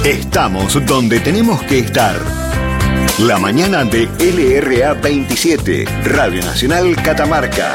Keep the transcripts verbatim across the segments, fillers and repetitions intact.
Estamos donde tenemos que estar. La mañana de L R A veintisiete, Radio Nacional Catamarca.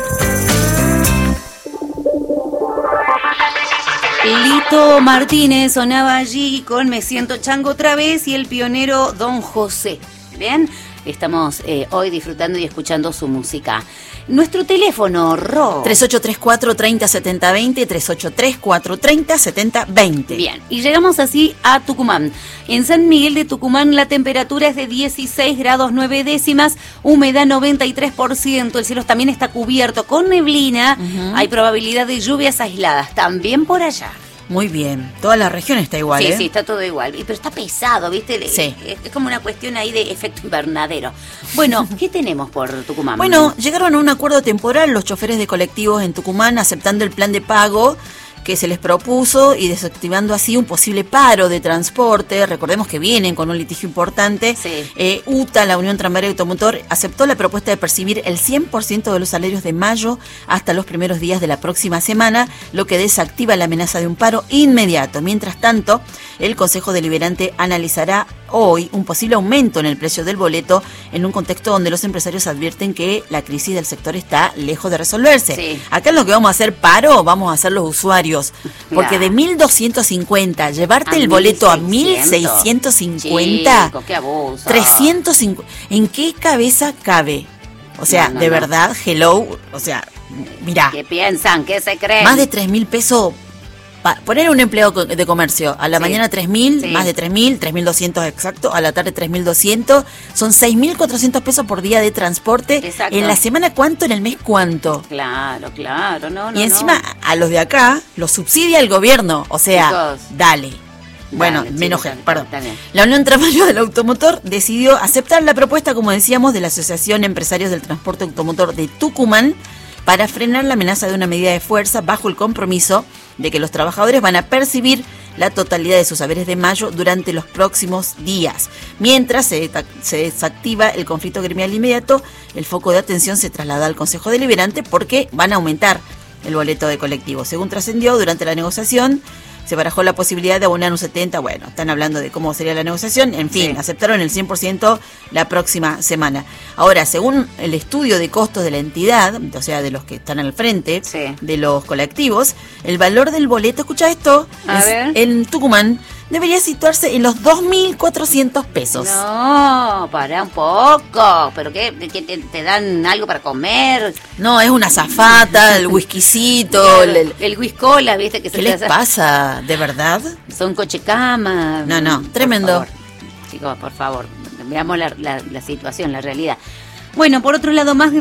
Lito Martínez sonaba allí con Me Siento Chango otra vez y el pionero Don José. Bien, estamos eh, hoy disfrutando y escuchando su música. Nuestro teléfono, Ro. tres ocho tres cuatro, tres cero siete cero dos cero, tres ocho tres cuatro, tres cero siete cero dos cero. Bien, y llegamos así a Tucumán. En San Miguel de Tucumán la temperatura es de dieciséis grados nueve décimas, humedad noventa y tres por ciento, el cielo también está cubierto con neblina, uh-huh. Hay probabilidad de lluvias aisladas, también por allá. Muy bien, toda la región está igual, sí, ¿eh? Sí, está todo igual, pero está pesado, ¿viste? Sí. Es, es como una cuestión ahí de efecto invernadero. Bueno, ¿qué tenemos por Tucumán? Bueno, llegaron a un acuerdo temporal los choferes de colectivos en Tucumán aceptando el plan de pago que se les propuso y desactivando así un posible paro de transporte. Recordemos que vienen con un litigio importante. Sí. Eh, U T A, la Unión Tranviaria y Automotor, aceptó la propuesta de percibir el cien por ciento de los salarios de mayo hasta los primeros días de la próxima semana, lo que desactiva la amenaza de un paro inmediato. Mientras tanto, el Consejo Deliberante analizará hoy un posible aumento en el precio del boleto en un contexto donde los empresarios advierten que la crisis del sector está lejos de resolverse. Sí. Acá en lo que vamos a hacer paro, vamos a hacer los usuarios. Porque claro. De mil doscientos cincuenta, llevarte a el boleto a mil seiscientos cincuenta, Chico, qué abuso. trescientos cincuenta, ¿en qué cabeza cabe? O sea, no, no, de no. verdad, hello, o sea, mirá. ¿Qué piensan? ¿Qué se creen? Más de tres mil pesos, pa, poner un empleado de comercio, a la sí. mañana tres mil, sí. más de tres mil, tres mil doscientos exacto, a la tarde tres mil doscientos, son seis mil cuatrocientos pesos por día de transporte. Exacto. En la semana cuánto, en el mes cuánto. Claro, claro, no, no. Y encima no. a los de acá los subsidia el gobierno, o sea, Chicos, dale. Bueno, dale, me enojé, chicos, perdón. está bien. La Unión Tranviaria del Automotor decidió aceptar la propuesta, como decíamos, de la Asociación Empresarios del Transporte Automotor de Tucumán para frenar la amenaza de una medida de fuerza bajo el compromiso de que los trabajadores van a percibir la totalidad de sus haberes de mayo durante los próximos días. Mientras se, se desactiva el conflicto gremial inmediato, el foco de atención se traslada al Consejo Deliberante porque van a aumentar el boleto de colectivo. Según trascendió, durante la negociación se barajó la posibilidad de abonar un setenta por ciento. Bueno, están hablando de cómo sería la negociación. En fin, sí. Aceptaron el cien por ciento la próxima semana. Ahora, según el estudio de costos de la entidad, o sea, de los que están al frente, sí. de los colectivos, el valor del boleto, escucha esto, A es, ver. en Tucumán, debería situarse en los dos mil cuatrocientos pesos. No, para un poco. ¿Pero qué? ¿Qué te, te dan algo para comer? No, es una azafata, el whiskycito. Claro, el, el, el whiscola, ¿viste? Que ¿Qué se les te hace... pasa? ¿De verdad? Son cochecama. No, no, por tremendo. Favor. Chicos, por favor, veamos la, la, la situación, la realidad. Bueno, por otro lado, más